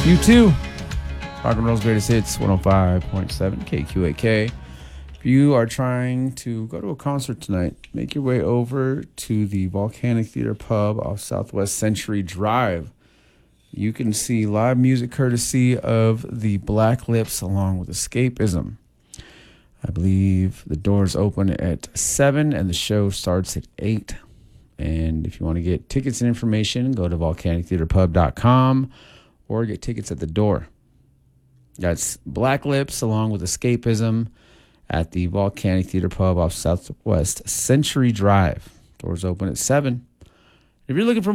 You too. Rock and Roll's Greatest Hits, 105.7 KQAK. If you are trying to go to a concert tonight, make your way over to the Volcanic Theater Pub off Southwest Century Drive. You can see live music courtesy of the Black Lips along with Escapism. I believe the doors open at 7 and the show starts at 8. And if you want to get tickets and information, go to volcanictheaterpub.com or get tickets at the door. That's Black Lips along with Escapism at the Volcanic Theater Pub off Southwest Century Drive. Doors open at 7. If you're looking for